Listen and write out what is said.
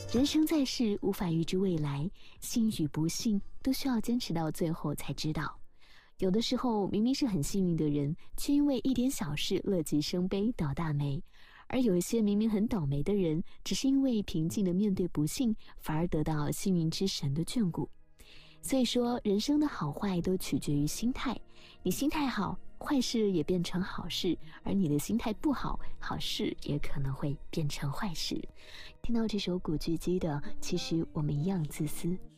人生在世，无法预知未来，幸与不幸都需要坚持到最后才知道。有的时候明明是很幸运的人，却因为一点小事乐极生悲，倒大霉；而有一些明明很倒霉的人，只是因为平静地面对不幸，反而得到幸运之神的眷顾。所以说，人生的好坏都取决于心态，你心态好，坏事也变成好事；而你的心态不好，好事也可能会变成坏事。听到这首古巨基的《其实我们一样自私》。